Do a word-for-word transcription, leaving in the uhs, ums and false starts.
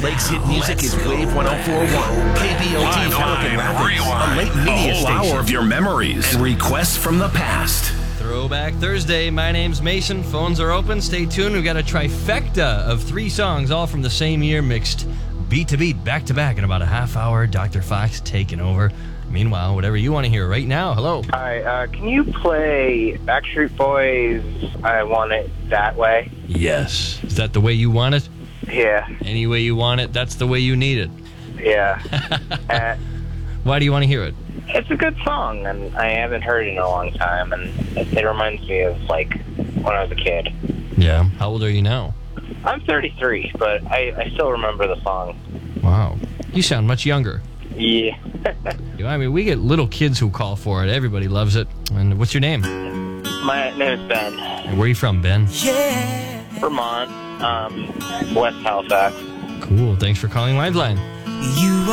Lake's hit music is Wave one oh four point one, K B O T Pelican Rapids, a late media a whole station. hour of your memories and requests from the past. Throwback Thursday. My name's Mason. Phones are open. Stay tuned. We've got a trifecta of three songs, all from the same year, mixed beat to beat, back to back in about a half hour. Doctor Fox taking over. Meanwhile, whatever you want to hear right now. Hello. Hi, uh, can you play Backstreet Boys, I Want It That Way? Yes. Is that the way you want it? Yeah. Any way you want it, that's the way you need it. Yeah. uh, Why do you want to hear it? It's a good song, and I haven't heard it in a long time, and it, it reminds me of, like, when I was a kid. Yeah. How old are you now? I'm thirty-three, but I, I still remember the song. Wow. You sound much younger. Yeah. I mean, we get little kids who call for it. Everybody loves it. And what's your name? My name is Ben. And where are you from, Ben? Yeah. Vermont, um, West Halifax. Cool. Thanks for calling Liveline. You